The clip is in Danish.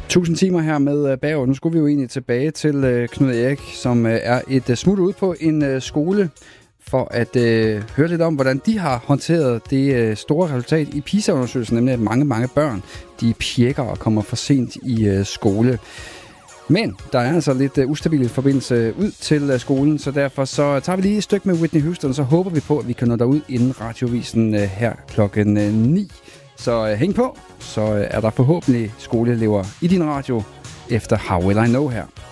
1000 timer her med Bager. Nu skulle vi jo egentlig tilbage til Knud Erik, som er et smut ude på en skole for at høre lidt om, hvordan de har håndteret det store resultat i PISA-undersøgelsen, nemlig at mange børn, de pjekker og kommer for sent i skole. Men der er altså lidt ustabil forbindelse ud til skolen, så derfor så tager vi lige et stykke med Whitney Houston, så håber vi på, at vi kan nå derud inden radiovisen her klokken 9. Så hæng på, så er der forhåbentlig skoleelever i din radio efter How Will I Know her.